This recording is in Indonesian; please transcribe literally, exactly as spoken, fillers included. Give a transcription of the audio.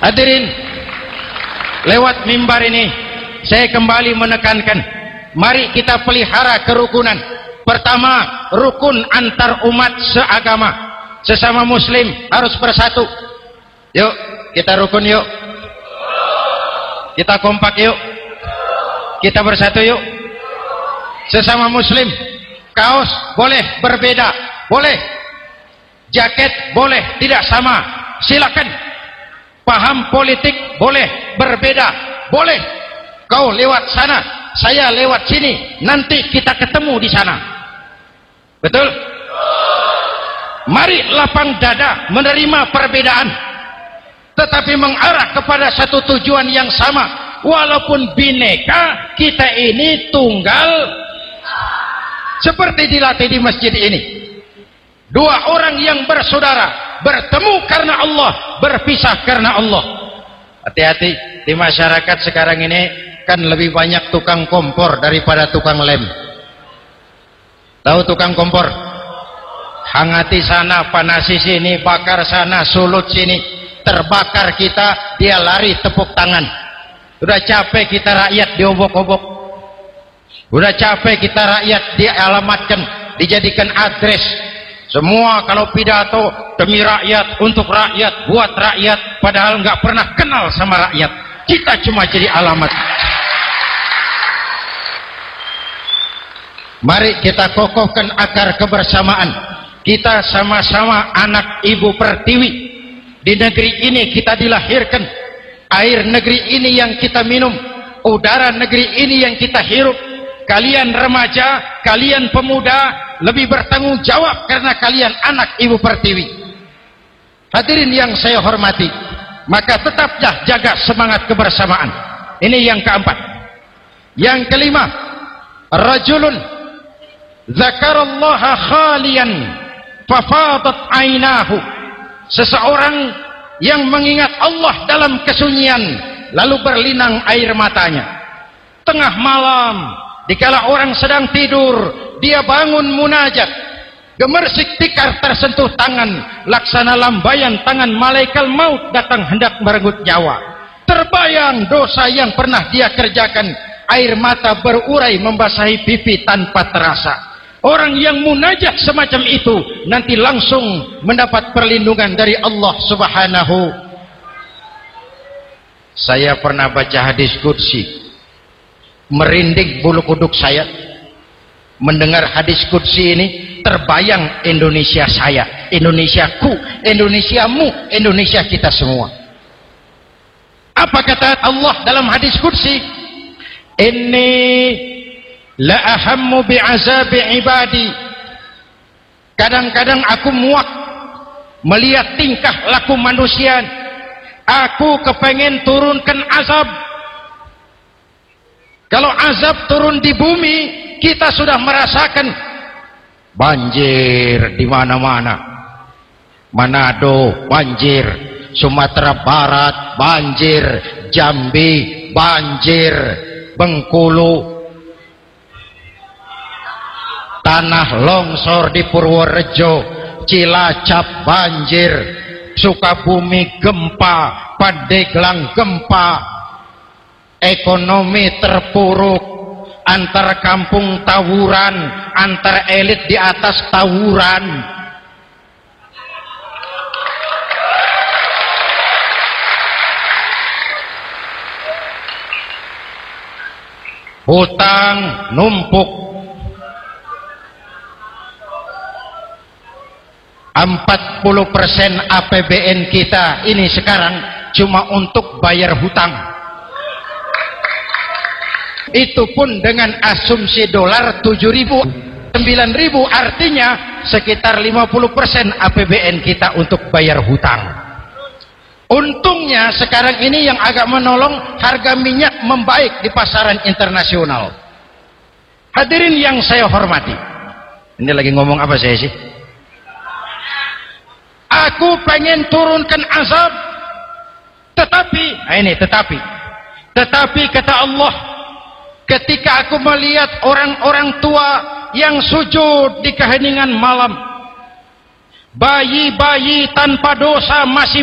Hadirin, lewat mimbar ini saya kembali menekankan, mari kita pelihara kerukunan. Pertama, rukun antar umat seagama, sesama muslim harus bersatu. Yuk kita rukun, yuk kita kompak, yuk kita bersatu, yuk. Sesama muslim, kaos boleh berbeda, boleh, jaket boleh tidak sama, silakan. Paham politik boleh berbeda, boleh. Kau lewat sana, saya lewat sini, nanti kita ketemu di sana. Betul? Mari lapang dada menerima perbedaan, tetapi mengarah kepada satu tujuan yang sama. Walaupun bineka, kita ini tunggal, seperti dilatih di masjid ini. Dua orang yang bersaudara bertemu karena Allah, berpisah karena Allah. Hati-hati, di masyarakat sekarang ini kan lebih banyak tukang kompor daripada tukang lem. Tahu tukang kompor? Hangati sana, panasi sini, bakar sana, sulut sini, terbakar kita, dia lari tepuk tangan. Udah capek kita rakyat diobok-obok, udah capek kita rakyat dialamatkan, dijadikan address. Semua kalau pidato demi rakyat, untuk rakyat, buat rakyat, padahal nggak pernah kenal sama rakyat. Kita cuma jadi alamat. Mari kita kokohkan akar kebersamaan. Kita sama-sama anak Ibu Pertiwi. Di negeri ini kita dilahirkan. Air negeri ini yang kita minum, udara negeri ini yang kita hirup. Kalian remaja, kalian pemuda lebih bertanggung jawab karena kalian anak Ibu Pertiwi. Hadirin yang saya hormati, maka tetaplah jaga semangat kebersamaan. Ini yang keempat. Yang kelima, rajulun zakarallaha khalian fafadat ainahu. Seseorang yang mengingat Allah dalam kesunyian, lalu berlinang air matanya. Tengah malam, dikala orang sedang tidur, dia bangun munajat, gemersik tikar tersentuh tangan, laksana lambayan tangan malaikat maut datang hendak merenggut nyawa. Terbayang dosa yang pernah dia kerjakan, air mata berurai membasahi pipi tanpa terasa. Orang yang munajat semacam itu nanti langsung mendapat perlindungan dari Allah Subhanahu. Saya pernah baca hadis qudsi, merinding bulu kuduk saya mendengar hadis qudsi ini. Terbayang Indonesia saya, Indonesiaku, Indonesiamu, Indonesia kita semua. Apa kata Allah dalam hadis qudsi? Inni la ahammu bi'azabi ibadi. Kadang-kadang aku muak melihat tingkah laku manusia. Aku kepengen turunkan azab. Kalau azab turun di bumi, kita sudah merasakan banjir di mana-mana. Manado banjir, Sumatera Barat banjir, Jambi banjir, Bengkulu, tanah longsor di Purworejo, Cilacap banjir, Sukabumi gempa, Pandeglang gempa, ekonomi terpuruk, antar kampung tawuran, antar elit di atas tawuran. Hutang numpuk. empat puluh persen A P B N kita ini sekarang cuma untuk bayar hutang. Itu pun dengan asumsi dolar tujuh ribu, sembilan ribu, artinya sekitar lima puluh persen A P B N kita untuk bayar hutang. Untungnya sekarang ini yang agak menolong, harga minyak membaik di pasaran internasional. Hadirin yang saya hormati, ini lagi ngomong apa saya sih? Aku pengen turunkan azab, tetapi nah ini tetapi tetapi kata Allah, ketika aku melihat orang-orang tua yang sujud di keheningan malam, bayi-bayi tanpa dosa masih